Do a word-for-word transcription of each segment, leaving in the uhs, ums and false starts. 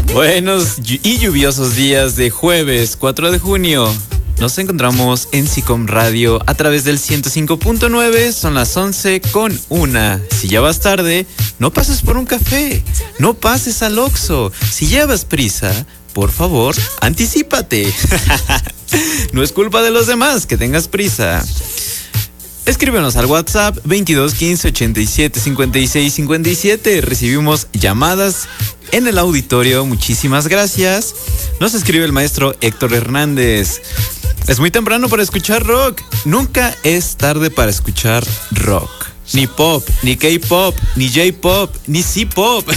Buenos y lluviosos días de jueves cuatro de junio. Nos encontramos en SICOM Radio a través del ciento cinco punto nueve. Son las once con una. Si ya vas tarde, no pases por un café. No pases al Oxxo. Si llevas prisa, por favor, anticípate. No es culpa de los demás que tengas prisa. Escríbenos al WhatsApp veintidós quince ochenta y siete cincuenta y seis cincuenta y siete. Recibimos llamadas en el auditorio. Muchísimas gracias. Nos escribe el maestro Héctor Hernández. Es muy temprano para escuchar rock. Nunca es tarde para escuchar rock. Ni pop, ni K-pop, ni J-pop, ni C-pop.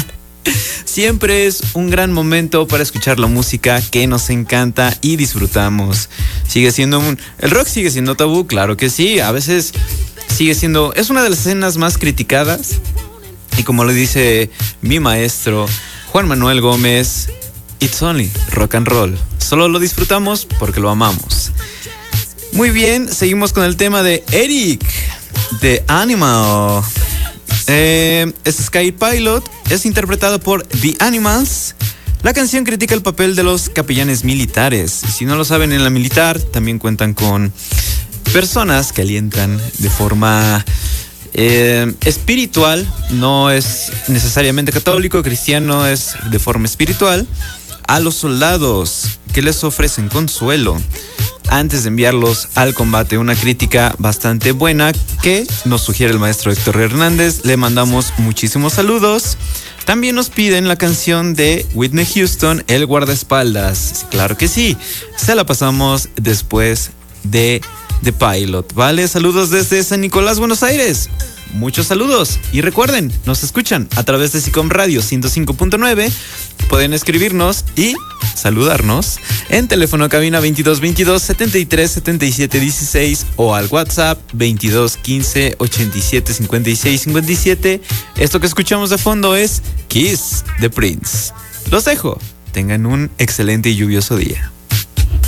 Siempre es un gran momento para escuchar la música que nos encanta y disfrutamos. Sigue siendo un... El rock sigue siendo tabú, claro que sí. A veces sigue siendo... Es una de las escenas más criticadas. Y como le dice mi maestro Juan Manuel Gómez, it's only rock and roll. Solo lo disfrutamos porque lo amamos. Muy bien, seguimos con el tema de Eric, de Animal. Eh, es Sky Pilot, es interpretado por The Animals. La canción critica el papel de los capellanes militares. Y si no lo saben, en la militar también cuentan con personas que alientan de forma eh, espiritual. No es necesariamente católico, cristiano, es de forma espiritual. A los soldados que les ofrecen consuelo antes de enviarlos al combate. Una crítica bastante buena que nos sugiere el maestro Héctor Hernández. Le mandamos muchísimos saludos. También nos piden la canción de Whitney Houston, El Guardaespaldas. Claro que sí. Se la pasamos después de The Pilot, ¿vale? Saludos desde San Nicolás, Buenos Aires. Muchos saludos. Y recuerden, nos escuchan a través de SICOM Radio ciento cinco punto nueve. Pueden escribirnos y saludarnos en teléfono cabina veintidós veintidós setenta y tres setenta y siete dieciséis o al WhatsApp veintidós quince ochenta y siete cincuenta y seis cincuenta y siete. Esto que escuchamos de fondo es Kiss de Prince. Los dejo. Tengan un excelente y lluvioso día.